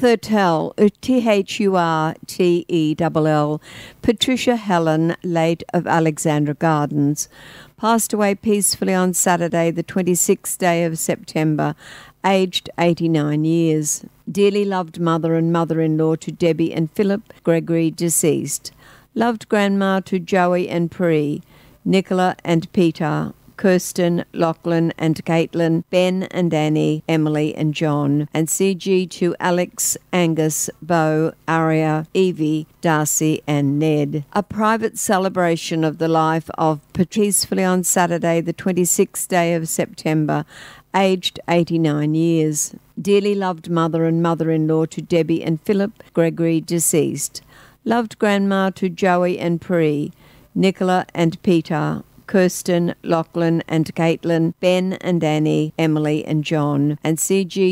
Thurtell, Thurtell, Patricia Helen, late of Alexandra Gardens, passed away peacefully on Saturday, the 26th day of September, aged 89 years. Dearly loved mother and mother-in-law to Debbie and Philip Gregory, deceased. Loved grandma to Joey and Pri, Nicola and Peter, Kirsten, Lachlan and Caitlin, Ben and Annie, Emily and John, and CG to Alex, Angus, Bo, Aria, Evie, Darcy and Ned. A private celebration of the life of peacefully on Saturday, the 26th day of September, aged 89 years. Dearly loved mother and mother-in-law to Debbie and Philip Gregory, deceased. Loved grandma to Joey and Pri, Nicola and Peter, Kirsten, Lachlan and Caitlin, Ben and Annie, Emily and John, and CG